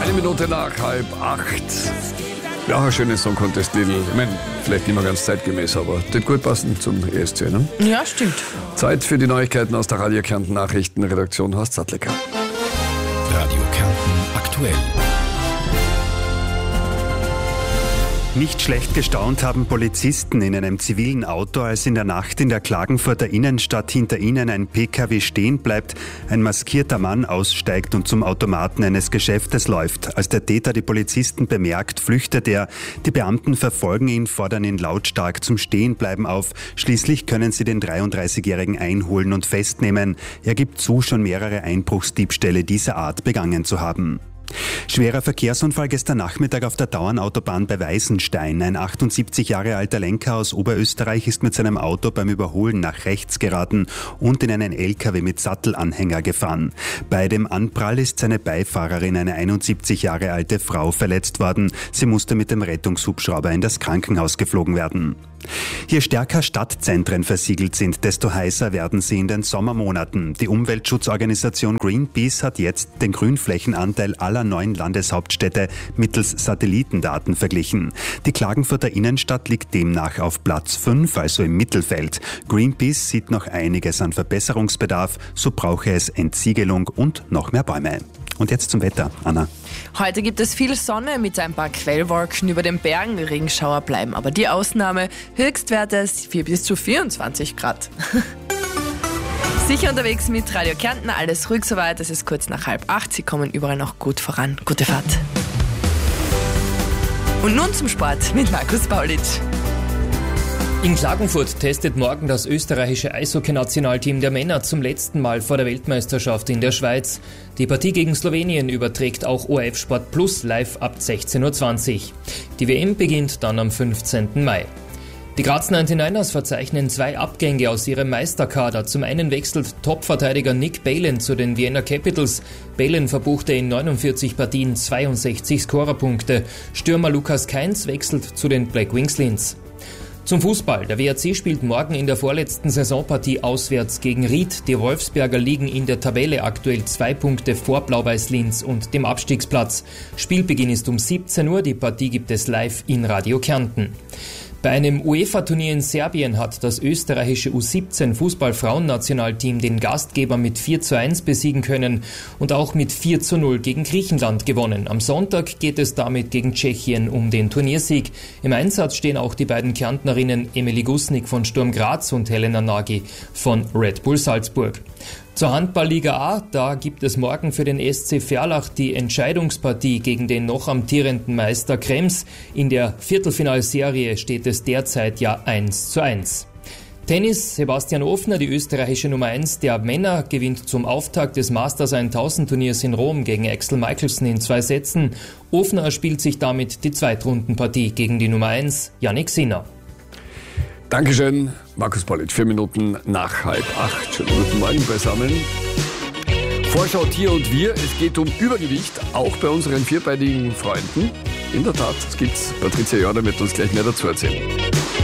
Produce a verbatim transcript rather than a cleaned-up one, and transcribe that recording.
Eine Minute nach halb acht. Ja, ein schönes Song Contest Lied. Ich meine, vielleicht nicht mehr ganz zeitgemäß, aber das gut passen zum E S C, ne? Ja, stimmt. Zeit für die Neuigkeiten aus der Radio Kärnten Nachrichtenredaktion. Horst Sattlecker. Radio Kärnten aktuell. Nicht schlecht gestaunt haben Polizisten in einem zivilen Auto, als in der Nacht in der Klagenfurter Innenstadt hinter ihnen ein P K W stehen bleibt, ein maskierter Mann aussteigt und zum Automaten eines Geschäftes läuft. Als der Täter die Polizisten bemerkt, flüchtet er. Die Beamten verfolgen ihn, fordern ihn lautstark zum Stehenbleiben auf. Schließlich können sie den dreiunddreißigjährigen einholen und festnehmen. Er gibt zu, schon mehrere Einbruchsdiebstähle dieser Art begangen zu haben. Schwerer Verkehrsunfall gestern Nachmittag auf der Dauernautobahn bei Weißenstein. Ein achtundsiebzig Jahre alter Lenker aus Oberösterreich ist mit seinem Auto beim Überholen nach rechts geraten und in einen L K W mit Sattelanhänger gefahren. Bei dem Anprall ist seine Beifahrerin, eine einundsiebzig Jahre alte Frau, verletzt worden. Sie musste mit dem Rettungshubschrauber in das Krankenhaus geflogen werden. Je stärker Stadtzentren versiegelt sind, desto heißer werden sie in den Sommermonaten. Die Umweltschutzorganisation Greenpeace hat jetzt den Grünflächenanteil aller neuen Landeshauptstädte mittels Satellitendaten verglichen. Die Klagenfurter Innenstadt liegt demnach auf Platz fünf, also im Mittelfeld. Greenpeace sieht noch einiges an Verbesserungsbedarf, so brauche es Entsiegelung und noch mehr Bäume. Und jetzt zum Wetter, Anna. Heute gibt es viel Sonne mit ein paar Quellwolken über den Bergen. Regenschauer bleiben aber die Ausnahme. Höchstwerte vier bis zu vierundzwanzig Grad. Sicher unterwegs mit Radio Kärnten, alles ruhig soweit. Es ist kurz nach halb acht. Sie kommen überall noch gut voran. Gute Fahrt. Und nun zum Sport mit Markus Paulitsch. In Klagenfurt testet morgen das österreichische Eishockey-Nationalteam der Männer zum letzten Mal vor der Weltmeisterschaft in der Schweiz. Die Partie gegen Slowenien überträgt auch O R F Sport Plus live ab sechzehn Uhr zwanzig. Die W M beginnt dann am fünfzehnten Mai. Die Graz neunundneunzigers verzeichnen zwei Abgänge aus ihrem Meisterkader. Zum einen wechselt Topverteidiger Nick Balen zu den Vienna Capitals. Balen verbuchte in neunundvierzig Partien zweiundsechzig Scorerpunkte. Stürmer Lukas Kainz wechselt zu den Black Wings Linz. Zum Fußball. Der W R C spielt morgen in der vorletzten Saisonpartie auswärts gegen Ried. Die Wolfsberger liegen in der Tabelle aktuell zwei Punkte vor Blau-Weiß Linz und dem Abstiegsplatz. Spielbeginn ist um siebzehn Uhr. Die Partie gibt es live in Radio Kärnten. Bei einem UEFA-Turnier in Serbien hat das österreichische U siebzehn Fußball-Frauennationalteam den Gastgeber mit vier zu eins besiegen können und auch mit vier zu null gegen Griechenland gewonnen. Am Sonntag geht es damit gegen Tschechien um den Turniersieg. Im Einsatz stehen auch die beiden Kärntnerinnen Emilie Gusnik von Sturm Graz und Helena Nagy von Red Bull Salzburg. Zur Handballliga A, da gibt es morgen für den S C Verlach die Entscheidungspartie gegen den noch amtierenden Meister Krems. In der Viertelfinalserie steht es derzeit ja eins zu eins. Tennis, Sebastian Ofner, die österreichische Nummer eins der Männer, gewinnt zum Auftakt des Masters tausend Turniers in Rom gegen Axel Michelsen in zwei Sätzen. Ofner erspielt sich damit die Zweitrundenpartie gegen die Nummer eins, Jannik Sinner. Dankeschön, Markus Paulitsch. Vier Minuten nach halb acht. Schönen guten Morgen beisammen. Vorschau Tier und Wir. Es geht um Übergewicht, auch bei unseren vierbeinigen Freunden. In der Tat, das gibt's. Patricia Jordan wird uns gleich mehr dazu erzählen.